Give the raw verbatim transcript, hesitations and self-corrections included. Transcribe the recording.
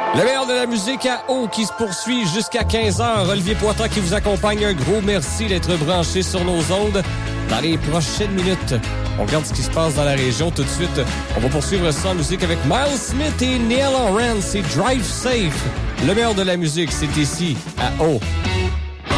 Le meilleur de la musique à eau qui se poursuit jusqu'à quinze heures. Olivier Poitras qui vous accompagne. Un gros merci d'être branché sur nos ondes. Dans les prochaines minutes, on regarde ce qui se passe dans la région. Tout de suite, on va poursuivre ça en musique avec Miles Smith et Neil Horan. C'est Drive Safe. Le meilleur de la musique, c'est ici à eau.